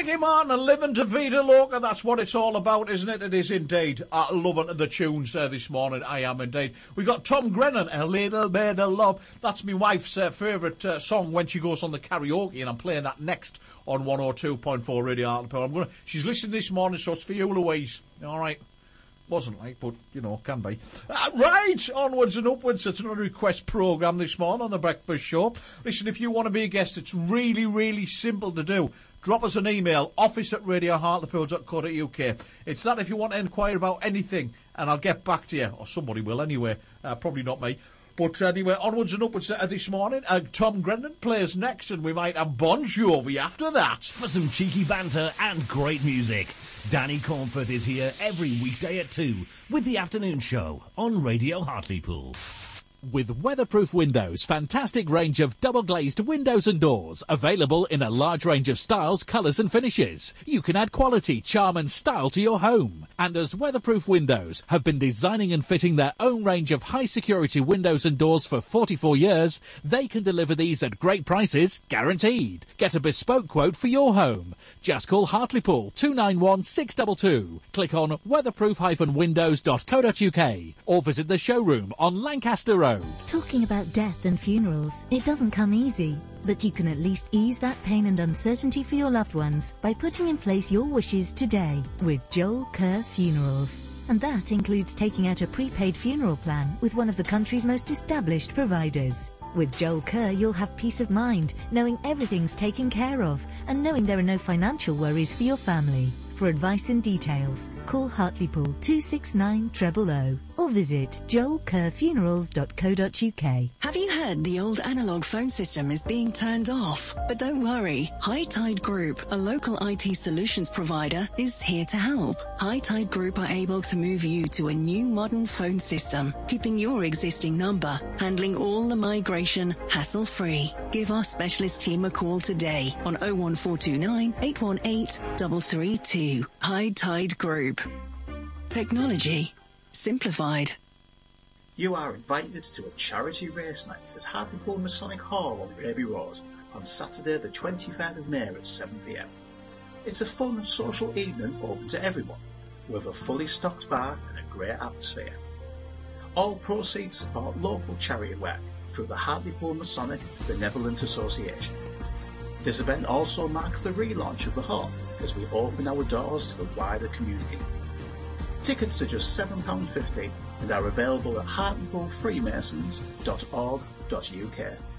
Ricky Martin and Living to Vida Loca, that's what it's all about, isn't it? It is indeed. Loving the tunes this morning, I am indeed. We got Tom Grennan, A Little Bit of Love. That's my wife's favourite song when she goes on the karaoke, and I'm playing that next on 102.4 Radio Hartlepool. She's listening this morning, so it's for you, Louise. All right. Wasn't like, but, you know, can be. Right, onwards and upwards. It's another request programme this morning on The Breakfast Show. Listen, if you want to be a guest, it's really, really simple to do. Drop us an email, office@radiohartlepool.co.uk. It's that if you want to inquire about anything, and I'll get back to you. Or somebody will anyway. Probably not me. But anyway, onwards and upwards this morning. Tom Grennan plays next, and we might have Bon Jovi after that. For some cheeky banter and great music, Danny Cornforth is here every weekday at 2 with The Afternoon Show on Radio Hartlepool. With Weatherproof Windows, fantastic range of double-glazed windows and doors, available in a large range of styles, colours and finishes. You can add quality, charm and style to your home. And as Weatherproof Windows have been designing and fitting their own range of high-security windows and doors for 44 years, they can deliver these at great prices, guaranteed. Get a bespoke quote for your home. Just call Hartlepool 291 622. Click on weatherproof-windows.co.uk or visit the showroom on Lancaster Road. Talking about death and funerals, it doesn't come easy, but you can at least ease that pain and uncertainty for your loved ones by putting in place your wishes today with Joel Kerr Funerals. And that includes taking out a prepaid funeral plan with one of the country's most established providers. With Joel Kerr, you'll have peace of mind, knowing everything's taken care of and knowing there are no financial worries for your family. For advice and details, call Hartlepool 269 000 or visit joelkerrfunerals.co.uk. Have you heard the old analogue phone system is being turned off? But don't worry, High Tide Group, a local IT solutions provider, is here to help. High Tide Group are able to move you to a new modern phone system, keeping your existing number, handling all the migration hassle-free. Give our specialist team a call today on 01429 818 332. High Tide Group. Technology simplified. You are invited to a charity race night at Hartlepool Masonic Hall on Raby Road on Saturday the 23rd of May at 7 p.m. It's a fun social evening open to everyone, with a fully stocked bar and a great atmosphere. All proceeds support local charity work through the Hartlepool Masonic Benevolent Association. This event also marks the relaunch of the hall as we open our doors to the wider community. Tickets are just £7.50 and are available at hartlepoolfreemasons.org.uk.